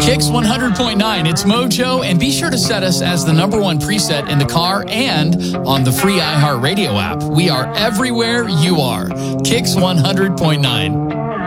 Kicks 100.9, it's Mojo, and be sure to set us as the #1 preset in the car and on the free iHeartRadio app. We are everywhere you are. Kicks 100.9.